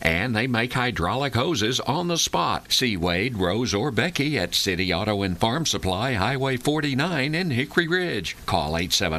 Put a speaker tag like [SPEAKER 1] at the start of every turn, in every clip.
[SPEAKER 1] And they make hydraulic hoses on the spot. See Wade, Rose, or Becky at City Auto and Farm Supply, Highway 49 in Hickory Ridge. Call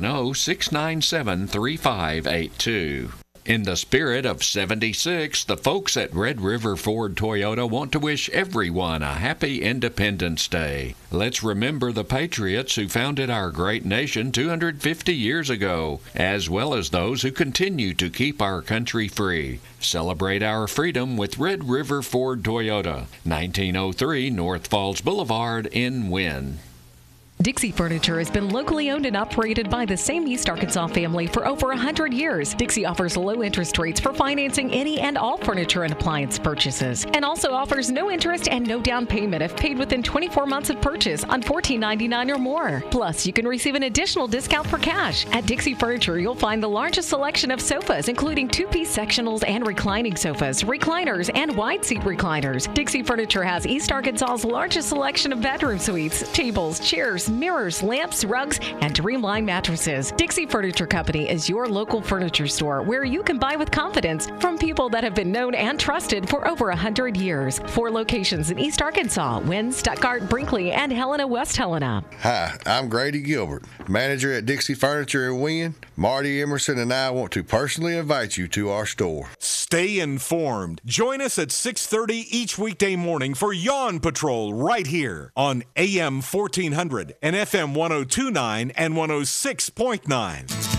[SPEAKER 1] 870-697-3582. In the spirit of 76, the folks at Red River Ford Toyota want to wish everyone a happy Independence Day. Let's remember the patriots who founded our great nation 250 years ago, as well as those who continue to keep our country free. Celebrate our freedom with Red River Ford Toyota, 1903 North Falls Boulevard in Wynne.
[SPEAKER 2] Dixie Furniture has been locally owned and operated by the same East Arkansas family for over 100 years. Dixie offers low interest rates for financing any and all furniture and appliance purchases, and also offers no interest and no down payment if paid within 24 months of purchase on $14.99 or more. Plus, you can receive an additional discount for cash. At Dixie Furniture, you'll find the largest selection of sofas, including two-piece sectionals and reclining sofas, recliners, and wide seat recliners. Dixie Furniture has East Arkansas's largest selection of bedroom suites, tables, chairs, mirrors, lamps, rugs, and Dreamline mattresses. Dixie Furniture Company is your local furniture store where you can buy with confidence from people that have been known and trusted for over 100 years. 4 locations in East Arkansas: Wynne, Stuttgart, Brinkley, and Helena, West Helena.
[SPEAKER 3] Hi, I'm Grady Gilbert, manager at Dixie Furniture in Wynne. Marty Emerson and I want to personally invite you to our store.
[SPEAKER 4] Stay informed. Join us at 6:30 each weekday morning for Yawn Patrol right here on AM 1400 and FM 102.9 and 106.9.